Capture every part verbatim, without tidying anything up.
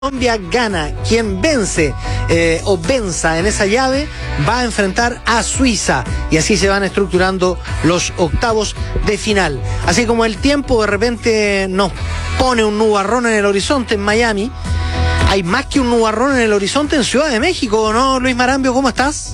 Colombia gana, quien vence eh, o venza en esa llave va a enfrentar a Suiza y así se van estructurando los octavos de final. Así como el tiempo de repente nos pone un nubarrón en el horizonte en Miami, hay más que un nubarrón en el horizonte en Ciudad de México, ¿no, Luis Marambio? ¿Cómo estás?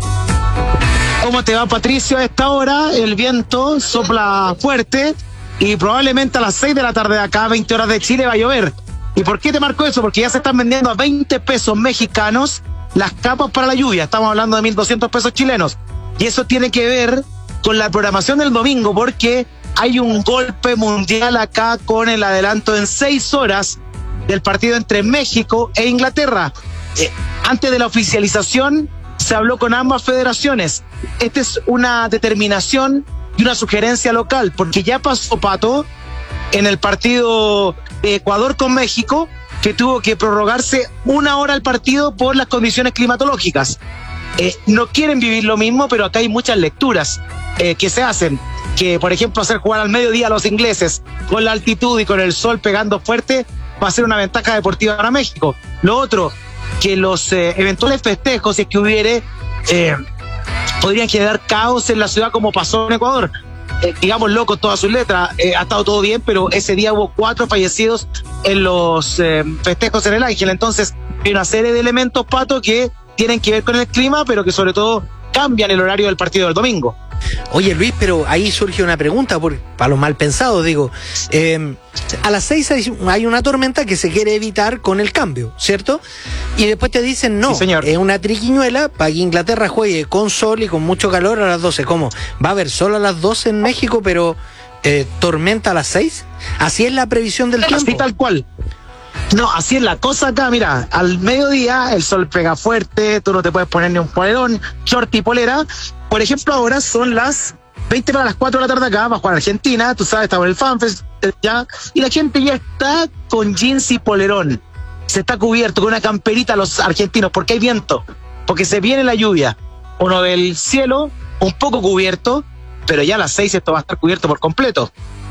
¿Cómo te va, Patricio? A esta hora el viento sopla fuerte y probablemente a las seis de la tarde de acá, veinte horas de Chile, va a llover. ¿Y por qué te marco eso? Porque ya se están vendiendo a veinte pesos mexicanos las capas para la lluvia. Estamos hablando de mil doscientos pesos chilenos. Y eso tiene que ver con la programación del domingo, porque hay un golpe mundial acá con el adelanto en seis horas del partido entre México e Inglaterra. Eh, antes de la oficialización se habló con ambas federaciones. Esta es una determinación y una sugerencia local, porque ya pasó, Pato, en el partido de Ecuador con México, que tuvo que prorrogarse una hora el partido por las condiciones climatológicas. Eh, no quieren vivir lo mismo, pero acá hay muchas lecturas eh, que se hacen. Que, por ejemplo, hacer jugar al mediodía a los ingleses con la altitud y con el sol pegando fuerte va a ser una ventaja deportiva para México. Lo otro, que los eh, eventuales festejos, si es que hubiere, eh, podrían generar caos en la ciudad como pasó en Ecuador. Eh, digamos loco todas sus letras, eh, ha estado todo bien, pero ese día hubo cuatro fallecidos en los eh, festejos en el Ángel. Entonces hay una serie de elementos, Pato, que tienen que ver con el clima, pero que sobre todo cambian el horario del partido del domingo. Oye, Luis, pero ahí surge una pregunta, por, para los mal pensados, digo, eh, a las seis hay, hay una tormenta que se quiere evitar con el cambio, ¿cierto? Y después te dicen, no, sí, señor, es una triquiñuela para que Inglaterra juegue con sol y con mucho calor a las doce. ¿Cómo? ¿Va a haber sol a las doce en México, pero eh, tormenta a las seis? ¿Así es la previsión del tiempo? Así tal cual. No, así es la cosa acá, mira, al mediodía el sol pega fuerte, tú no te puedes poner ni un polerón, short y polera. Por ejemplo, ahora son las veinte para las cuatro de la tarde acá, va a jugar Argentina, tú sabes, estamos en el FanFest ya, y la gente ya está con jeans y polerón, se está cubierto con una camperita los argentinos, porque hay viento, porque se viene la lluvia, uno del cielo, un poco cubierto, pero ya a las seis esto va a estar cubierto por completo.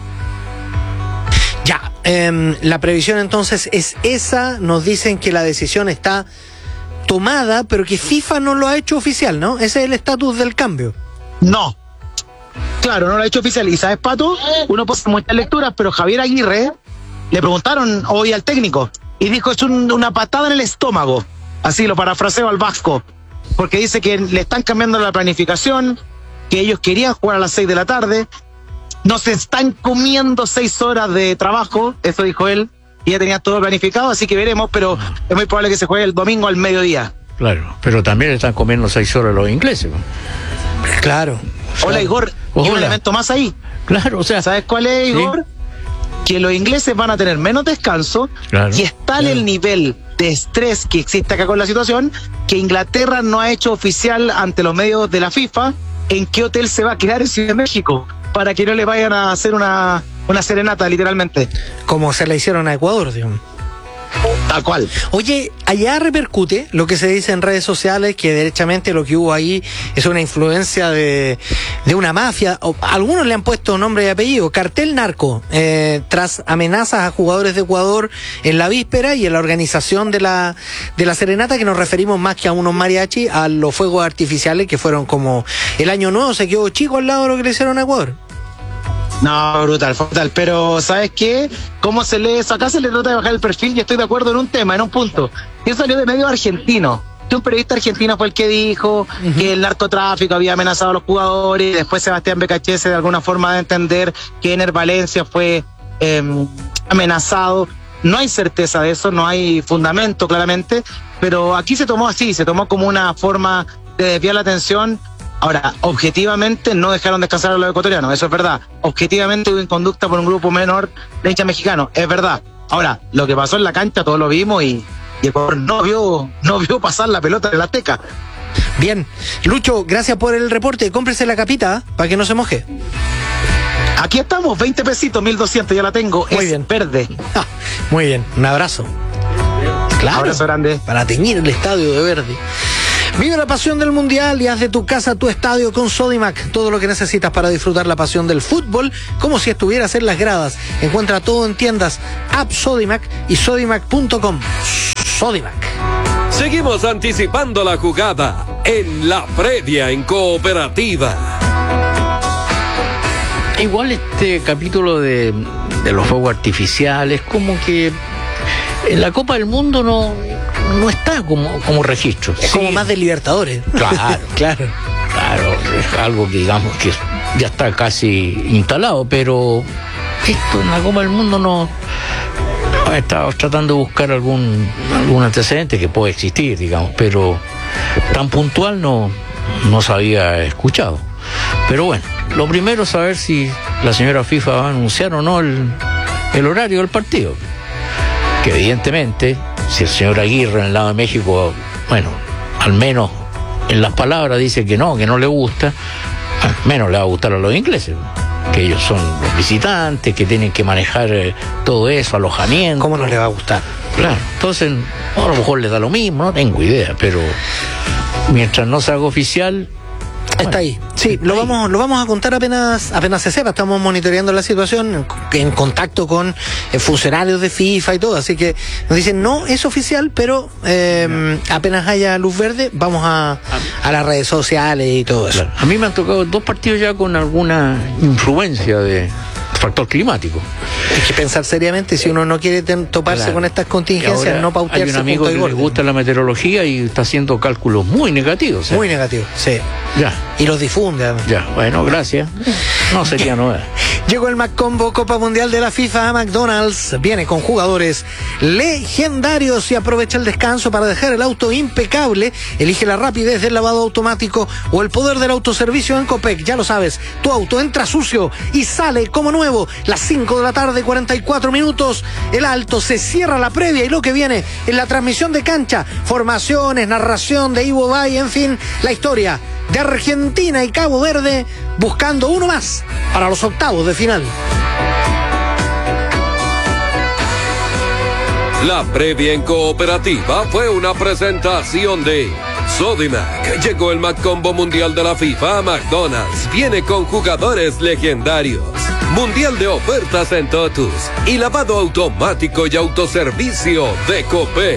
Ya, eh, la previsión entonces es esa, nos dicen que la decisión está tomada, pero que FIFA no lo ha hecho oficial, ¿no? Ese es el estatus del cambio. No, claro, no lo ha hecho oficial. Y ¿sabes, Pato? Uno puede hacer muchas lecturas, pero Javier Aguirre le preguntaron hoy al técnico y dijo, es un, una patada en el estómago, así lo parafraseo al vasco, porque dice que le están cambiando la planificación, que ellos querían jugar a las seis de la tarde, no se están comiendo seis horas de trabajo, eso dijo él, y ya tenía todo planificado, así que veremos, pero es muy probable que se juegue el domingo al mediodía. Claro, pero también están comiendo seis horas los ingleses. Claro. Hola, Igor, Hola. y un elemento más ahí. Claro, o sea... ¿Sabes cuál es, Igor? ¿Sí? Que los ingleses van a tener menos descanso, claro, y está claro. el nivel de estrés que existe acá con la situación, que Inglaterra no ha hecho oficial ante los medios de la FIFA en qué hotel se va a quedar en Ciudad de México, para que no le vayan a hacer una, una serenata, literalmente. Como se la hicieron a Ecuador, digamos. Tal cual. Oye, allá repercute lo que se dice en redes sociales, que derechamente lo que hubo ahí es una influencia de, de una mafia, o algunos le han puesto nombre y apellido, cartel narco, eh, tras amenazas a jugadores de Ecuador en la víspera y en la organización de la, de la serenata, que nos referimos más que a unos mariachi, a los fuegos artificiales que fueron como el año nuevo, se quedó chico al lado de lo que le hicieron a Ecuador. No, brutal, brutal, pero ¿sabes qué? ¿Cómo se lee eso? Acá se le trata de bajar el perfil y estoy de acuerdo en un tema, en un punto. Eso salió de medio argentino. Un periodista argentino fue el que dijo uh-huh. que el narcotráfico había amenazado a los jugadores, y después Sebastián Becachese de alguna forma de entender que Ener Valencia fue eh, amenazado. No hay certeza de eso, no hay fundamento claramente, pero aquí se tomó así, se tomó como una forma de desviar la atención. Ahora, objetivamente no dejaron descansar a los ecuatorianos, eso es verdad. Objetivamente hubo inconducta por un grupo menor de hinchas mexicanos, es verdad. Ahora, lo que pasó en la cancha todos lo vimos y, y Ecuador no vio, no vio pasar la pelota de la Azteca. Bien, Lucho, gracias por el reporte. Cómprese la capita, ¿eh? Para que no se moje. Aquí estamos, veinte pesitos, mil doscientos, ya la tengo. Muy es bien. Verde. Ah, muy bien, un abrazo. Claro, abrazo grande. Para teñir el estadio de verde. Vive la pasión del Mundial y haz de tu casa tu estadio con Sodimac. Todo lo que necesitas para disfrutar la pasión del fútbol como si estuvieras en las gradas. Encuentra todo en tiendas, app Sodimac y sodimac punto com. Sodimac. Seguimos anticipando la jugada en la previa en Cooperativa. Igual este capítulo de, de los fuegos artificiales, como que en la Copa del Mundo no, no está como, como registro. Es Sí. como más de Libertadores. Claro, claro. Claro, es algo que digamos que ya está casi instalado, pero esto en la Copa del Mundo no... Estaba tratando de buscar algún, algún antecedente que puede existir, digamos, pero tan puntual no, no se había escuchado. Pero bueno, lo primero es saber si la señora FIFA va a anunciar o no el, el horario del partido. Que evidentemente, si el señor Aguirre en el lado de México, bueno, al menos en las palabras dice que no, que no le gusta, al menos le va a gustar a los ingleses, que ellos son los visitantes, que tienen que manejar eh, todo eso, alojamiento. ¿Cómo no le va a gustar? Claro, entonces a lo mejor les da lo mismo, no tengo idea, pero mientras no se haga oficial... Está bueno, ahí. Sí, está lo ahí. vamos, lo vamos a contar apenas, apenas se sepa. Estamos monitoreando la situación en, en contacto con eh, funcionarios de FIFA y todo. Así que nos dicen no es oficial, pero eh, apenas haya luz verde, vamos a, a las redes sociales y todo eso. Claro. A mí me han tocado dos partidos ya con alguna influencia de factor climático. Hay que pensar seriamente si uno no quiere ten- toparse Claro. con estas Y contingencias, ahora no pautearse hay un amigo punto y que gol. le gusta la meteorología y está haciendo cálculos muy negativos. ¿eh? Muy negativo, sí. Ya, Y los difunde además. ya, bueno, gracias. No sería novedad. Llegó el McCombo Copa Mundial de la FIFA a McDonald's. Viene con jugadores legendarios y aprovecha el descanso para dejar el auto impecable. Elige la rapidez del lavado automático o el poder del autoservicio en Copec. Ya lo sabes, tu auto entra sucio y sale como nuevo. Las cinco de la tarde, cuarenta y cuatro minutos. El alto, se cierra la previa y lo que viene en la transmisión de cancha. Formaciones, narración de Ivo Bay, en fin, la historia de Argentina y Cabo Verde buscando uno más para los octavos de final. La previa en Cooperativa fue una presentación de Sodimac. Llegó el McCombo Mundial de la FIFA a McDonald's. Viene con jugadores legendarios. Mundial de ofertas en Totus. Y lavado automático y autoservicio de Copec.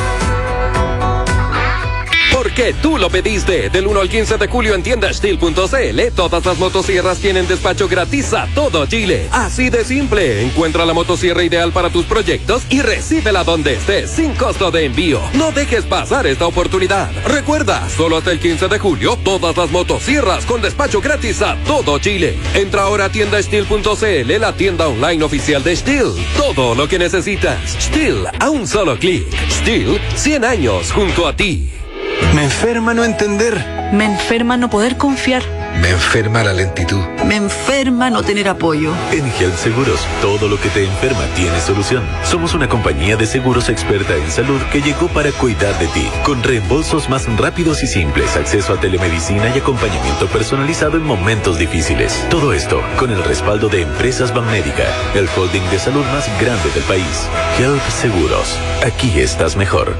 Porque tú lo pediste. Del uno al quince de julio en tienda steel punto c l. Todas las motosierras tienen despacho gratis a todo Chile. Así de simple. Encuentra la motosierra ideal para tus proyectos y recíbela donde estés sin costo de envío. No dejes pasar esta oportunidad. Recuerda, solo hasta el quince de julio, todas las motosierras con despacho gratis a todo Chile. Entra ahora a tienda steel punto c l, la tienda online oficial de Steel. Todo lo que necesitas. Steel a un solo clic. Steel, cien años junto a ti. Me enferma no entender. Me enferma no poder confiar. Me enferma la lentitud. Me enferma no tener apoyo. En Health Seguros, todo lo que te enferma tiene solución. Somos una compañía de seguros experta en salud que llegó para cuidar de ti, con reembolsos más rápidos y simples, acceso a telemedicina y acompañamiento personalizado en momentos difíciles. Todo esto con el respaldo de Empresas Banmédica, el holding de salud más grande del país. Health Seguros, aquí estás mejor.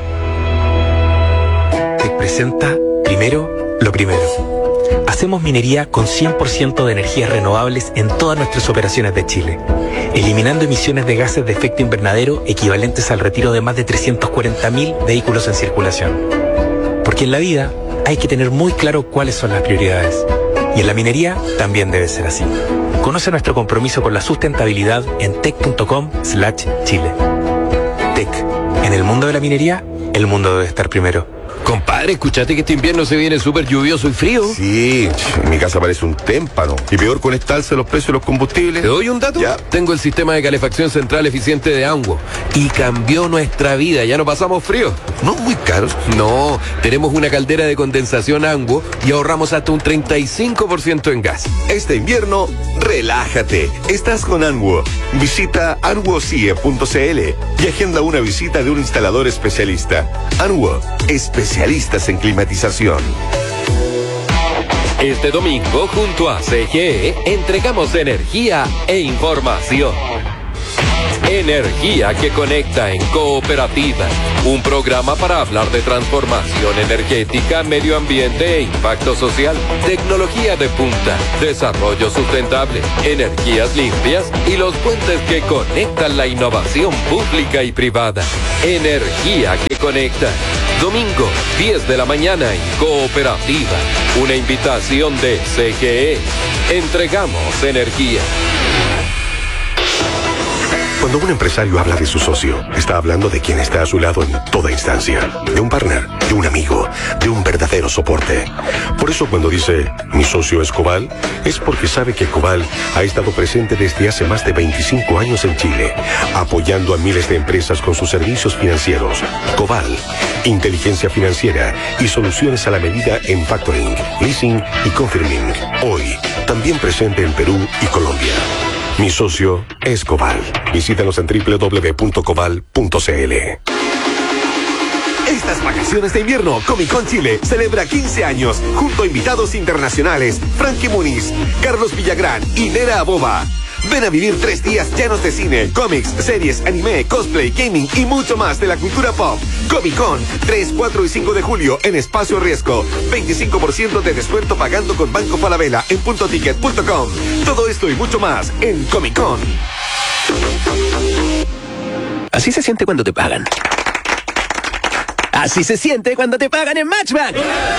Te presenta primero lo primero. Hacemos minería con cien por ciento de energías renovables en todas nuestras operaciones de Chile, eliminando emisiones de gases de efecto invernadero equivalentes al retiro de más de trescientos cuarenta mil vehículos en circulación. Porque en la vida hay que tener muy claro cuáles son las prioridades. Y en la minería también debe ser así. Conoce nuestro compromiso con la sustentabilidad en tec punto com slash chile. Tec. En el mundo de la minería, el mundo debe estar primero. Compadre, escuchate que este invierno se viene súper lluvioso y frío. Sí, en mi casa parece un témpano. Y peor con esta alza de los precios de los combustibles. ¿Te doy un dato? Ya. Tengo el sistema de calefacción central eficiente de Anwo y cambió nuestra vida. Ya no pasamos frío. No muy caros. No, tenemos una caldera de condensación Anwo y ahorramos hasta un treinta y cinco por ciento en gas. Este invierno, relájate. Estás con Anwo. Visita anwo c i e punto c l y agenda una visita de un instalador especialista. Anwo, especialistas en climatización. Este domingo, junto a C G E, entregamos energía e información. Energía que conecta en Cooperativa. Un programa para hablar de transformación energética, medio ambiente e impacto social. Tecnología de punta, desarrollo sustentable, energías limpias y los puentes que conectan la innovación pública y privada. Energía que conecta. Domingo, diez de la mañana en Cooperativa. Una invitación de C G E. Entregamos energía. Cuando un empresario habla de su socio, está hablando de quien está a su lado en toda instancia. De un partner, de un amigo, de un verdadero soporte. Por eso cuando dice, mi socio es Cobal, es porque sabe que Cobal ha estado presente desde hace más de veinticinco años en Chile, apoyando a miles de empresas con sus servicios financieros. Cobal, inteligencia financiera y soluciones a la medida en factoring, leasing y confirming. Hoy, también presente en Perú y Colombia. Mi socio es Cobal. Visítanos en doble u doble u doble u punto cobal punto c l. Estas vacaciones de invierno, Comic Con Chile celebra quince años junto a invitados internacionales Frankie Muniz, Carlos Villagrán y Nera Aboba. Ven a vivir tres días llenos de cine, cómics, series, anime, cosplay, gaming y mucho más de la cultura pop. Comic Con, tres, cuatro y cinco de julio en Espacio Riesgo. veinticinco por ciento de descuento pagando con Banco Falabella en punto ticket punto com. Todo esto y mucho más en Comic Con. Así se siente cuando te pagan. Así se siente cuando te pagan en Matchbank.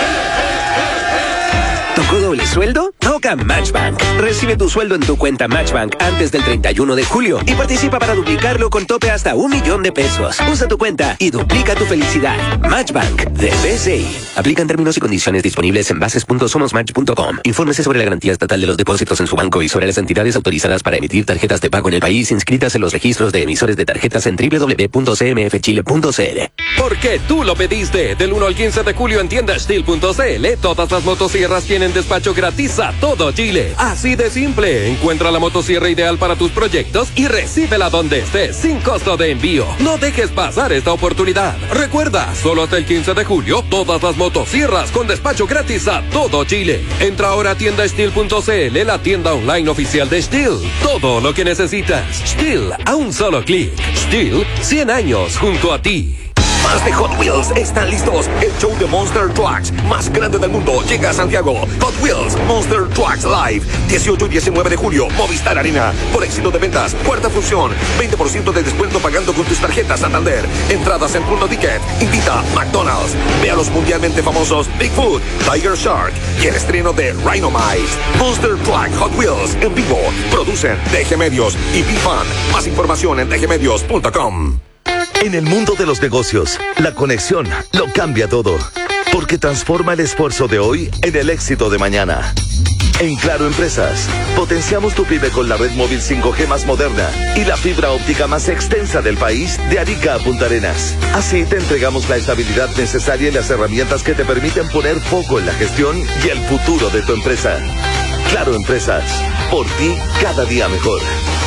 ¿Tocó doble sueldo? Toca Matchbank. Recibe tu sueldo en tu cuenta Matchbank antes del treinta y uno de julio y participa para duplicarlo con tope hasta un millón de pesos. Usa tu cuenta y duplica tu felicidad. Matchbank de B C I. Aplican términos y condiciones disponibles en bases punto somos match punto com. Infórmese sobre la garantía estatal de los depósitos en su banco y sobre las entidades autorizadas para emitir tarjetas de pago en el país inscritas en los registros de emisores de tarjetas en doble u doble u doble u punto c m f chile punto c l. Porque tú lo pediste. Del uno al quince de julio en tienda steel punto c l. Todas las motosierras tienen despacho gratis a todo Chile. Así de simple. Encuentra la motosierra ideal para tus proyectos y recíbela donde estés sin costo de envío. No dejes pasar esta oportunidad. Recuerda, solo hasta el quince de julio, todas las motosierras con despacho gratis a todo Chile. Entra ahora a tienda steel punto c l, la tienda online oficial de Steel. Todo lo que necesitas. Steel, a un solo clic. Steel, cien años junto a ti. Más de Hot Wheels están listos. El show de Monster Trucks más grande del mundo llega a Santiago. Hot Wheels Monster Trucks Live, dieciocho y diecinueve de julio, Movistar Arena. Por éxito de ventas, cuarta función, veinte por ciento de descuento pagando con tus tarjetas Santander. Entradas en Punto Ticket. Invita McDonald's. Ve a los mundialmente famosos Bigfoot, Tiger Shark y el estreno de Rhinomite. Monster Truck Hot Wheels en vivo. Producen D G Medios y B-Fan. Más información en d g medios punto com. En el mundo de los negocios, la conexión lo cambia todo, porque transforma el esfuerzo de hoy en el éxito de mañana. En Claro Empresas, potenciamos tu pyme con la red móvil cinco G más moderna y la fibra óptica más extensa del país, de Arica a Punta Arenas. Así te entregamos la estabilidad necesaria y las herramientas que te permiten poner foco en la gestión y el futuro de tu empresa. Claro Empresas, por ti cada día mejor.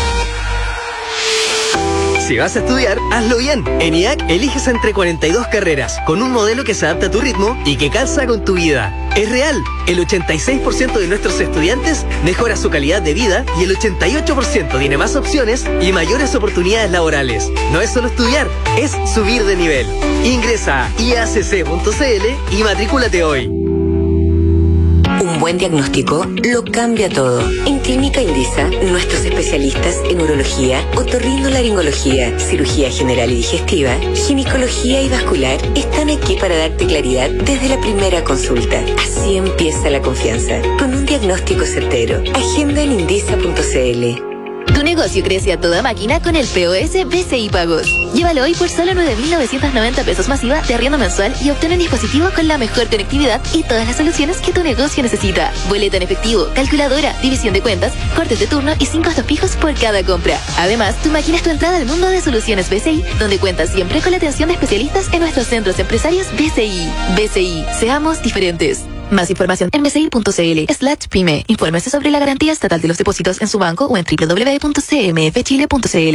Si vas a estudiar, hazlo bien. En I A C eliges entre cuarenta y dos carreras, con un modelo que se adapta a tu ritmo y que calza con tu vida. Es real, el ochenta y seis por ciento de nuestros estudiantes mejora su calidad de vida y el ochenta y ocho por ciento tiene más opciones y mayores oportunidades laborales. No es solo estudiar, es subir de nivel. Ingresa a i a c c punto c l y matrículate hoy. Un buen diagnóstico lo cambia todo. En Clínica Indisa, nuestros especialistas en urología, otorrinolaringología, cirugía general y digestiva, ginecología y vascular están aquí para darte claridad desde la primera consulta. Así empieza la confianza, con un diagnóstico certero. Agenda en indisa punto c l. Tu negocio crece a toda máquina con el P O S B C I Pagos. Llévalo hoy por solo nueve mil novecientos noventa pesos masiva de arriendo mensual y obtén un dispositivo con la mejor conectividad y todas las soluciones que tu negocio necesita. Boleta en efectivo, calculadora, división de cuentas, cortes de turno y sin costos fijos por cada compra. Además, tu máquina es tu entrada al mundo de soluciones B C I, donde cuentas siempre con la atención de especialistas en nuestros centros empresarios B C I. B C I, seamos diferentes. Más información en b c i punto c l slash pyme. Infórmese sobre la garantía estatal de los depósitos en su banco o en doble u doble u doble u punto c m f chile punto c l.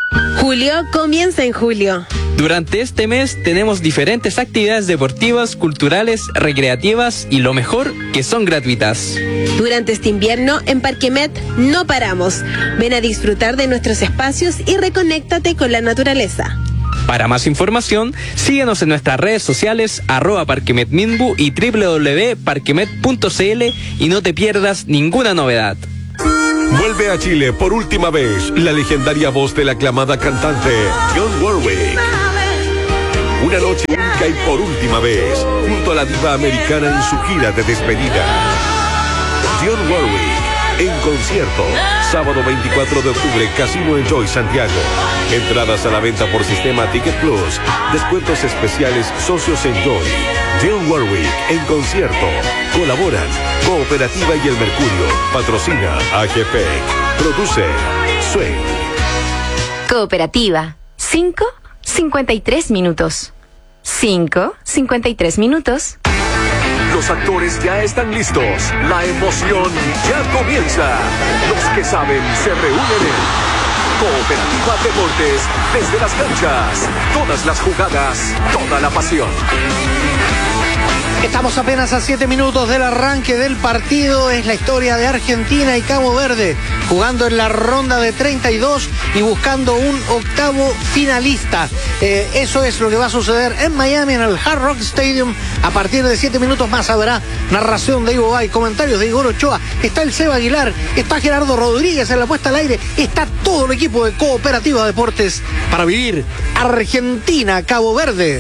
Julio comienza en julio. Durante este mes tenemos diferentes actividades deportivas, culturales, recreativas y lo mejor, que son gratuitas. Durante este invierno en Parquemet no paramos. Ven a disfrutar de nuestros espacios y reconéctate con la naturaleza. Para más información, síguenos en nuestras redes sociales arroba parquemetminbu y doble u doble u doble u punto parquemet punto c l y no te pierdas ninguna novedad. Vuelve a Chile por última vez la legendaria voz de la aclamada cantante Dionne Warwick. Una noche única y por última vez, junto a la diva americana en su gira de despedida. Dionne Warwick en concierto, sábado veinticuatro de octubre, Casino Enjoy Santiago. Entradas a la venta por sistema Ticket Plus. Descuentos especiales Socios Enjoy. Dionne Warwick en concierto. Colaboran Cooperativa y El Mercurio. Patrocina A G P. Produce Swing. Cooperativa. cinco cincuenta y tres minutos. cinco cincuenta y tres minutos. Los actores ya están listos. La emoción ya comienza. Los que saben se reúnen en Cooperativa Deportes. Desde las canchas, todas las jugadas, toda la pasión. Estamos apenas a siete minutos del arranque del partido. Es la historia de Argentina y Cabo Verde, jugando en la ronda de treinta y dos y buscando un octavo finalista. Eh, eso es lo que va a suceder en Miami, en el Hard Rock Stadium. A partir de siete minutos más habrá narración de Ivo Bay, comentarios de Igor Ochoa. Está el Seba Aguilar, está Gerardo Rodríguez en la puesta al aire. Está todo el equipo de Cooperativa Deportes para vivir Argentina-Cabo Verde.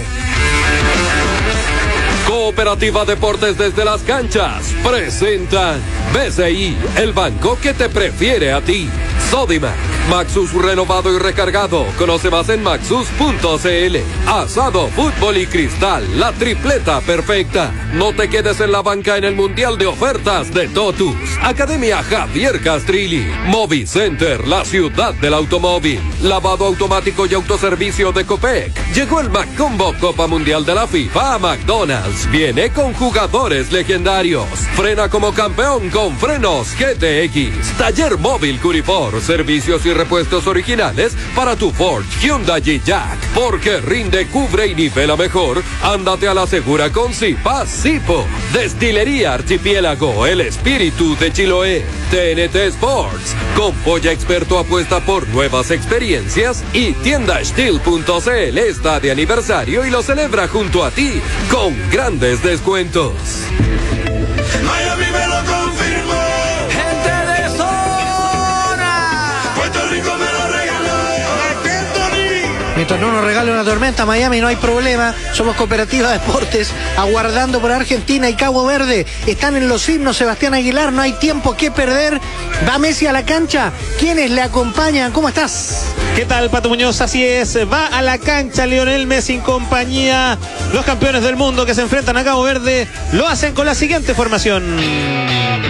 Cooperativa Deportes desde las canchas presentan B C I, el banco que te prefiere a ti. Sodimac, Maxus renovado y recargado. Conoce más en maxus punto c l. Asado, fútbol y cristal, la tripleta perfecta. No te quedes en la banca en el Mundial de Ofertas de Totus. Academia Javier Castrilli. Movicenter, la ciudad del automóvil. Lavado automático y autoservicio de Copec. Llegó el Maccombo Copa Mundial de la FIFA a McDonald's. Viene con jugadores legendarios. Frena como campeón con frenos G T X. Taller móvil Curifor. Servicios y repuestos originales para tu Ford, Hyundai y Jack. Porque rinde, cubre y nivela mejor. Ándate a la segura con Zipa Zipo. Destilería Archipiélago, el espíritu de Chiloé. T N T Sports. Con Polla Experto apuesta por nuevas experiencias. Y tienda steel punto c l está de aniversario y lo celebra junto a ti con grandes descuentos. Miami me lo confirmó. Gente de zona. Puerto Rico me lo regaló. Mientras no nos regale una tormenta, Miami, no hay problema. Somos Cooperativa Deportes, aguardando por Argentina y Cabo Verde. Están en los himnos Sebastián Aguilar, no hay tiempo que perder. Va Messi a la cancha. ¿Quiénes le acompañan? ¿Cómo estás? ¿Qué tal, Pato Muñoz? Así es, va a la cancha Lionel Messi en compañía. Los campeones del mundo que se enfrentan a Cabo Verde lo hacen con la siguiente formación.